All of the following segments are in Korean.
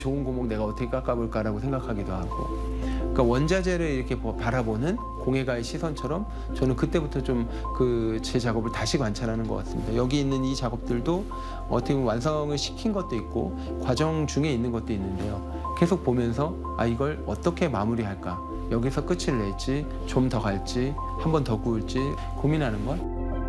좋은 고목 내가 어떻게 깎아볼까라고 생각하기도 하고, 그러니까 원자재를 이렇게 바라보는 공예가의 시선처럼 저는 그때부터 좀 제 작업을 다시 관찰하는 것 같습니다. 여기 있는 이 작업들도 어떻게 보면 완성을 시킨 것도 있고 과정 중에 있는 것도 있는데요. 계속 보면서 이걸 어떻게 마무리할까? 여기서 끝을 낼지, 좀 더 갈지, 한 번 더 구울지 고민하는 것.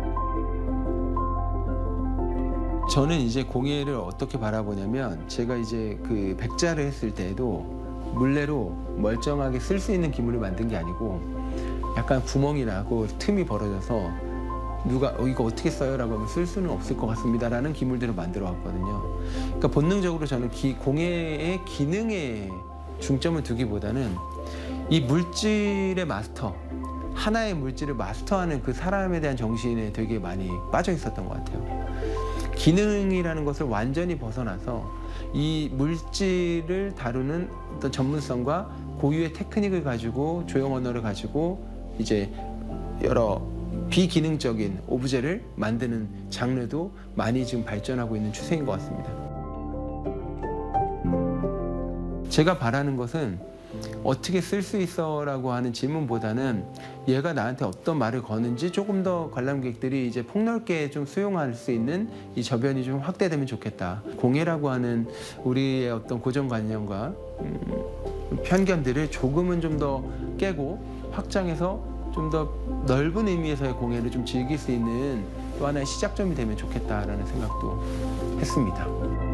저는 이제 공예를 어떻게 바라보냐면, 제가 이제 그 백자를 했을 때에도 물레로 멀쩡하게 쓸 수 있는 기물을 만든 게 아니고, 약간 구멍이 나고 틈이 벌어져서 누가 이거 어떻게 써요? 라고 하면 쓸 수는 없을 것 같습니다 라는 기물들을 만들어 왔거든요. 그러니까 본능적으로 저는 공예의 기능에 중점을 두기보다는 이 물질의 마스터, 하나의 물질을 마스터하는 그 사람에 대한 정신에 되게 많이 빠져 있었던 것 같아요. 기능이라는 것을 완전히 벗어나서 이 물질을 다루는 어떤 전문성과 고유의 테크닉을 가지고, 조형 언어를 가지고 이제 여러 비기능적인 오브제를 만드는 장르도 많이 지금 발전하고 있는 추세인 것 같습니다. 제가 바라는 것은 어떻게 쓸 수 있어? 라고 하는 질문보다는 얘가 나한테 어떤 말을 거는지 조금 더 관람객들이 이제 폭넓게 좀 수용할 수 있는 이 저변이 좀 확대되면 좋겠다. 공예라고 하는 우리의 어떤 고정관념과 편견들을 조금은 좀 더 깨고 확장해서 좀 더 넓은 의미에서의 공예를 좀 즐길 수 있는 또 하나의 시작점이 되면 좋겠다라는 생각도 했습니다.